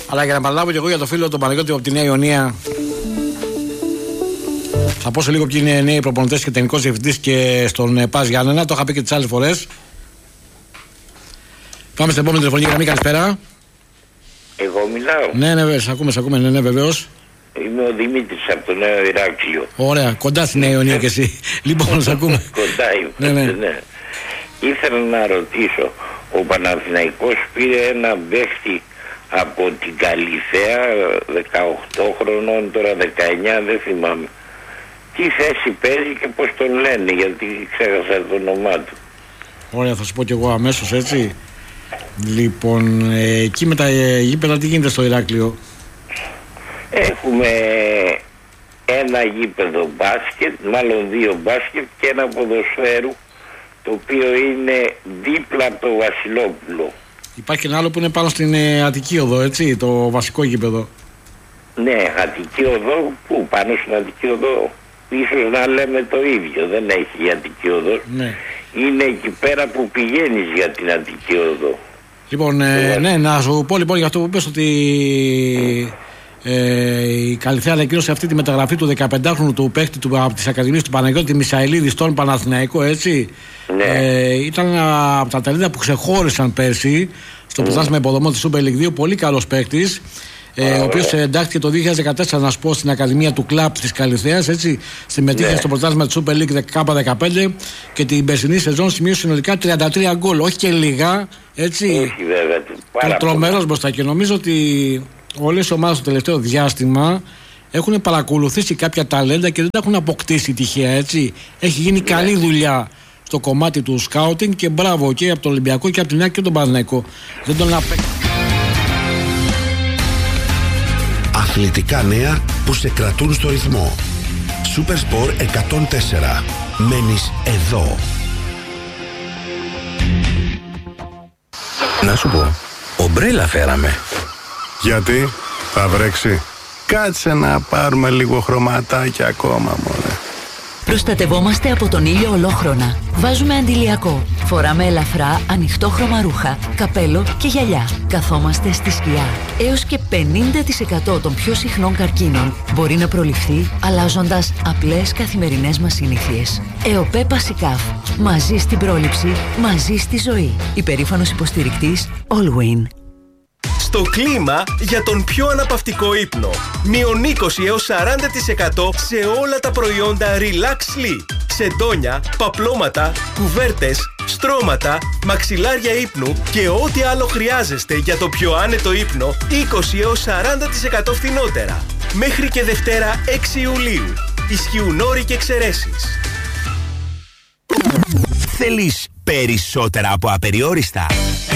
Αλλά για να παραλάβω και εγώ για το φίλο τον Παναγιώτη από τη Νέα Ιωνία, θα πω σε λίγο ποιοι είναι νέοι προπονητές και τεχνικός διευθυντής και στον ΠΑΣ Γιάννενα. Το είχα πει και τις άλλες φορές. Πάμε στην επόμενη τηλεφωνική γραμμή. Καλησπέρα. Εγώ μιλάω. Ναι, βέβαια, σε ακούμε, ναι, βεβαίως. Είμαι ο Δημήτρης από το Νέο Ηράκλειο. Ωραία, κοντά στη Νέα Ιωνία κι εσύ. Λοιπόν, σε ακούμε. Κοντά είμαι. Ναι. Ήθελα να ρωτήσω, ο Παναθηναϊκός πήρε ένα παίχτη από την Καλυθέα, 18 χρονών, τώρα 19, δεν θυμάμαι. Τι θέση παίζει και πώς τον λένε, γιατί ξέχασα το όνομά του. Ωραία, θα σου πω κι εγώ αμέσως, έτσι. Λοιπόν, εκεί με τα γήπεδα τι γίνεται στο Ηράκλειο? Έχουμε ένα γήπεδο μπάσκετ, μάλλον δύο μπάσκετ και ένα ποδοσφαίρου, το οποίο είναι δίπλα από το Βασιλόπουλο. Υπάρχει και ένα άλλο που είναι πάνω στην Αττική Οδό, έτσι, το βασικό γήπεδο. Ναι, Αττική Οδό, πού, πάνω στην Αττική Οδό? Ίσως να λέμε το ίδιο, δεν έχει η Αττική Οδό. Ναι. Είναι εκεί πέρα που πηγαίνεις για την Αττική Οδό. Λοιπόν, ναι, να σου πω λοιπόν για αυτό που πες ότι η Καλυθέα ανακοίνωσε αυτή τη μεταγραφή του 15χρονου του παίχτη από τις Ακαδημίες του Παναγιώτη Μισαηλίδη στον Παναθηναϊκό, έτσι. Ναι. Ήταν από τα ταλέντα που ξεχώρισαν πέρσι στο πρωτάθλημα υποδομών της Super League 2. Πολύ καλός παίχτης. Ο οποίος εντάχθηκε το 2014, να σου πω, στην Ακαδημία του Κλαμπ της Καλυθέας, έτσι. Συμμετείχε στο πρωτάθλημα της Super League K15 και την περσινή σεζόν σημείωσε συνολικά 33 γκολ. Όχι και λίγα, έτσι. Όχι, βέβαια. Τρομερός μπροστά, και νομίζω ότι όλες οι ομάδες στο τελευταίο διάστημα έχουν παρακολουθήσει κάποια ταλέντα και δεν τα έχουν αποκτήσει τυχαία, έτσι. Έχει γίνει καλή δουλειά στο κομμάτι του σκάουτινγκ και μπράβο και από τον Ολυμπιακό και από την Άκη και τον Παναθηναϊκό. Δεν τον Αθλητικά νέα που σε κρατούν στο ρυθμό. Super Sport 104. Μένεις εδώ. Να σου πω, ομπρέλα φέραμε. Γιατί, θα βρέξει? Κάτσε να πάρουμε λίγο χρωματάκια ακόμα, μωρέ. Προστατευόμαστε από τον ήλιο ολόχρονα. Βάζουμε αντιλιακό. Φοράμε ελαφρά, ανοιχτόχρωμα ρούχα, καπέλο και γυαλιά. Καθόμαστε στη σκιά. Έως και 50% των πιο συχνών καρκίνων μπορεί να προληφθεί αλλάζοντας απλές καθημερινές μας συνήθειες. ΕΟΠΕ Πασικάφ. Μαζί στην πρόληψη, μαζί στη ζωή. Υπερήφανος υποστηρικτής Allwyn. Στο κλίμα για τον πιο αναπαυτικό ύπνο. Μείον 20 έως 40% σε όλα τα προϊόντα Relax Sleep. Σεντόνια, παπλώματα, κουβέρτες, στρώματα, μαξιλάρια ύπνου και ό,τι άλλο χρειάζεστε για το πιο άνετο ύπνο 20 έως 40% φθηνότερα. Μέχρι και Δευτέρα 6 Ιουλίου. Ισχύουν όροι και εξαιρέσεις. Θέλεις περισσότερα από απεριόριστα?